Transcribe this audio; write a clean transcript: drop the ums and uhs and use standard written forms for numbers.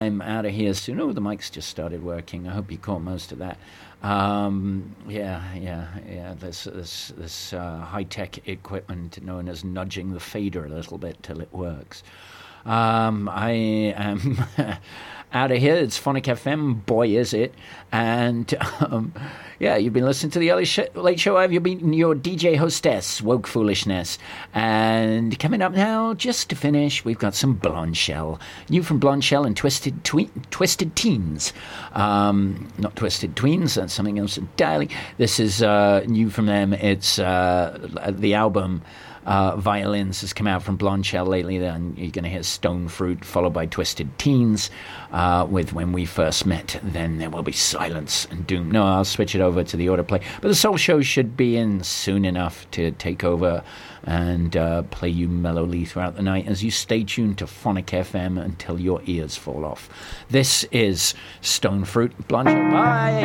I'm out of here soon. Oh, the mic's just started working. I hope you caught most of that. Yeah. This high tech equipment known as nudging the fader a little bit till it works. I am out of here. It's Phonic FM. Boy, is it. And yeah, you've been listening to the Late Show. Have you been your DJ hostess, Woke Foolishness? And coming up now, just to finish, we've got some Blonde Shell. New from Blonde Shell and Twisted Teens. Not Twisted Tweens, that's something else entirely. This is new from them. It's the album Violins has come out from Blonde Shell lately. Then you're going to hear Stone Fruit, followed by Twisted Teens with When We First Met. Then there will be Silence and Doom. No, I'll switch it over to the autoplay. But the Soul Show should be in soon enough to take over and play you mellowly throughout the night as you stay tuned to Phonic FM until your ears fall off. This is Stone Fruit, Blonde Shell. Bye!